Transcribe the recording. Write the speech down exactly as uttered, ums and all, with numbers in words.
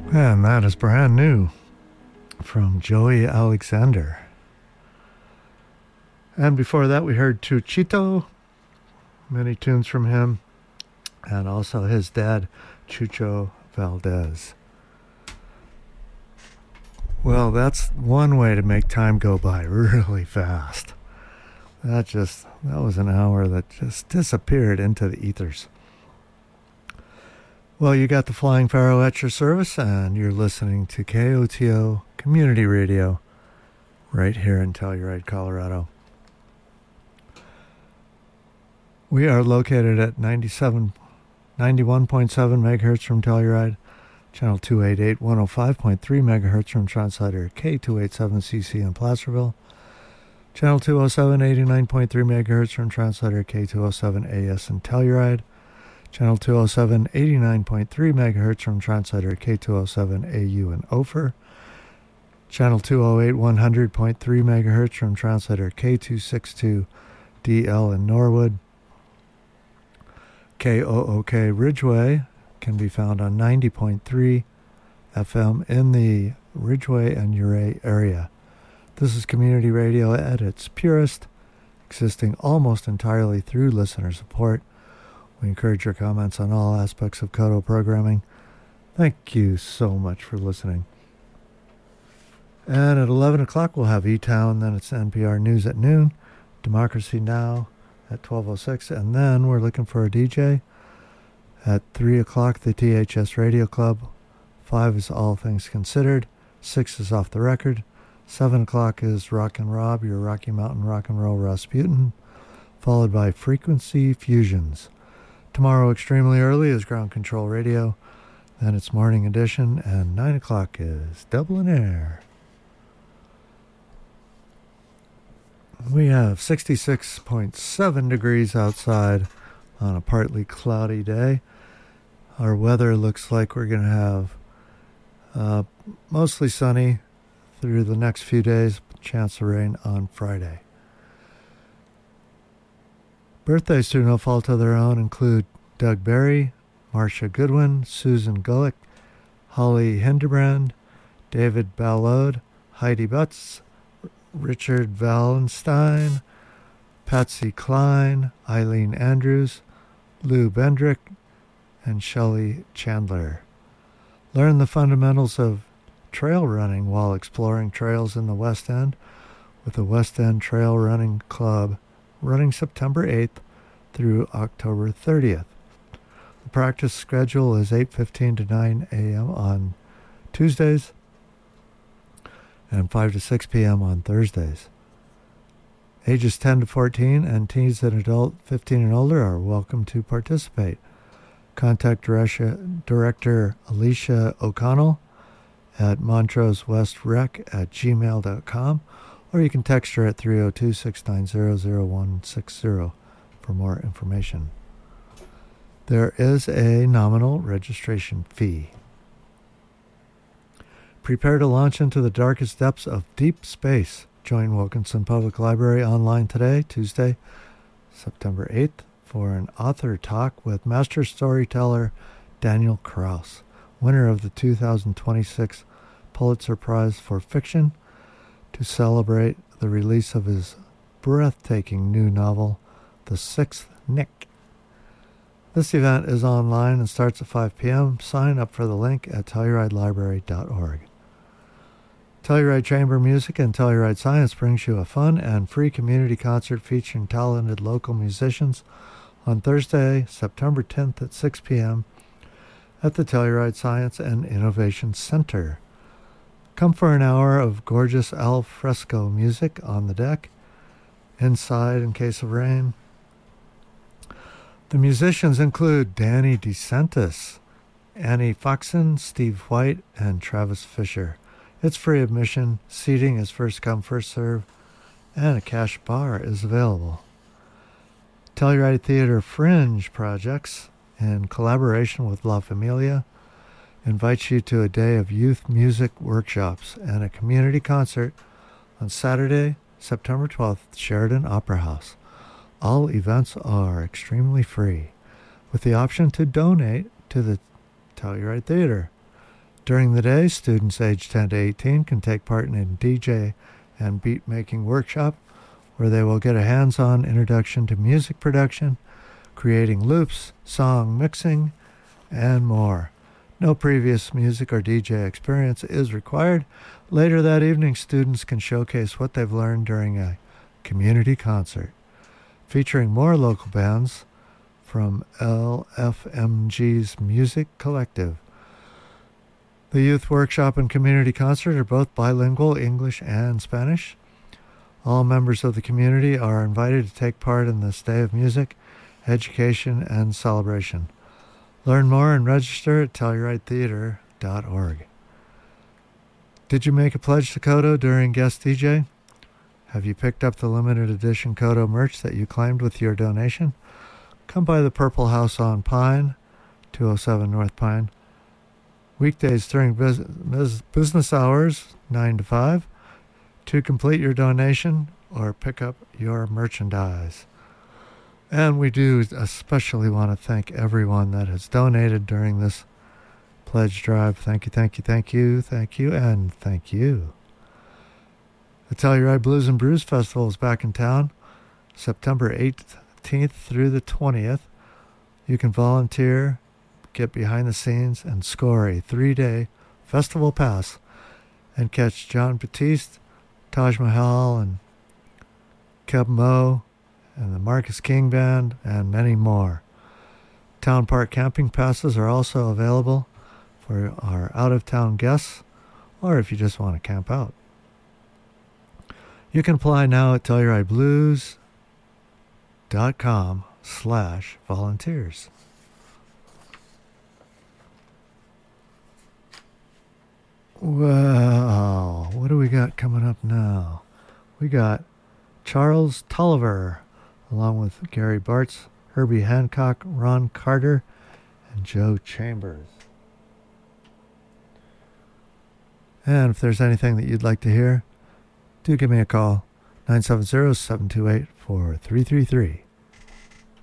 And that is brand new from Joey Alexander. And before that, we heard Chuchito, many tunes from him, and also his dad, Chucho Valdez. Well, that's one way to make time go by really fast. That just, that was an hour that just disappeared into the ethers. Well, you got the Flying Pharaoh at your service, and you're listening to K O T O Community Radio right here in Telluride, Colorado. We are located at ninety-seven, ninety-one point seven megahertz from Telluride, channel two eighty-eight, one oh five point three megahertz from Translator K two eighty-seven C C in Placerville, channel two oh seven, eighty-nine point three megahertz from Translator K two oh seven A S in Telluride, channel two oh seven, eighty-nine point three megahertz from Translator K two oh seven A U in Ophir, channel two oh eight, one hundred point three megahertz from Translator K two sixty-two D L in Norwood. K O O K Ridgeway can be found on ninety point three F M in the Ridgeway and Ouray area. This is community radio at its purest, existing almost entirely through listener support. We encourage your comments on all aspects of Koto programming. Thank you so much for listening. And at eleven o'clock, we'll have E-Town, then it's N P R News at noon, Democracy Now! At twelve oh six, and then we're looking for a D J. At three o'clock, the T H S Radio Club. five is All Things Considered. six is Off the Record. seven o'clock is Rock and Rob, your Rocky Mountain Rock and Roll Rasputin, followed by Frequency Fusions. Tomorrow, extremely early, is Ground Control Radio. Then it's Morning Edition, and nine o'clock is Dublin Air. We have sixty-six point seven degrees outside on a partly cloudy day. Our weather looks like we're going to have uh, mostly sunny through the next few days, chance of rain on Friday. Birthdays through no fault of their own include Doug Berry, Marcia Goodwin, Susan Gulick, Holly Hinderbrand, David Ballode, Heidi Butts, Richard Wallenstein, Patsy Cline, Eileen Andrews, Lou Bendrick, and Shelley Chandler. Learn the fundamentals of trail running while exploring trails in the West End with the West End Trail Running Club, running September eighth through October thirtieth. The practice schedule is eight fifteen to nine a.m. on Tuesdays and five to six p.m. on Thursdays. Ages ten to fourteen and teens and adult fifteen and older are welcome to participate. Contact Director Alicia O'Connell at Montrose West Rec at gmail dot com, or you can text her at three oh two, six nine zero, zero one six zero for more information. There is a nominal registration fee. Prepare to launch into the darkest depths of deep space. Join Wilkinson Public Library online today, Tuesday, September eighth, for an author talk with master storyteller Daniel Kraus, winner of the two thousand twenty-six Pulitzer Prize for Fiction, to celebrate the release of his breathtaking new novel, The Sixth Nick. This event is online and starts at five p.m. Sign up for the link at telluride library dot org. Telluride Chamber Music and Telluride Science brings you a fun and free community concert featuring talented local musicians on Thursday, September tenth at six p.m. at the Telluride Science and Innovation Center. Come for an hour of gorgeous al fresco music on the deck, inside in case of rain. The musicians include Danny DeSantis, Annie Foxon, Steve White, and Travis Fisher. It's free admission, seating is first come, first serve, and a cash bar is available. Telluride Theater Fringe Projects, in collaboration with La Familia, invites you to a day of youth music workshops and a community concert on Saturday, September twelfth, at Sheridan Opera House. All events are extremely free, with the option to donate to the Telluride Theater. During the day, students aged ten to eighteen can take part in a D J and beat making workshop where they will get a hands-on introduction to music production, creating loops, song mixing, and more. No previous music or D J experience is required. Later that evening, students can showcase what they've learned during a community concert, featuring more local bands from L F M G's Music Collective. The youth workshop and community concert are both bilingual, English and Spanish. All members of the community are invited to take part in this day of music, education, and celebration. Learn more and register at Telluride Theater dot org. Did you make a pledge to Kodo during Guest D J? Have you picked up the limited edition Kodo merch that you claimed with your donation? Come by the Purple House on Pine, two oh seven North Pine. Weekdays during bus- business hours, nine to five, to complete your donation or pick up your merchandise. And we do especially want to thank everyone that has donated during this pledge drive. Thank you, thank you, thank you, thank you, and thank you. The Telluride Blues and Brews Festival is back in town, September eighteenth through the twentieth. You can volunteer, get behind the scenes, and score a three-day festival pass and catch John Batiste, Taj Mahal, and Keb Mo, and the Marcus King Band, and many more. Town Park camping passes are also available for our out-of-town guests, or if you just want to camp out. You can apply now at TellurideBlues dot com slash volunteers. Well, what do we got coming up now? We got Charles Tolliver, along with Gary Bartz, Herbie Hancock, Ron Carter, and Joe Chambers. And if there's anything that you'd like to hear, do give me a call, nine seven zero, seven two eight, four three three three.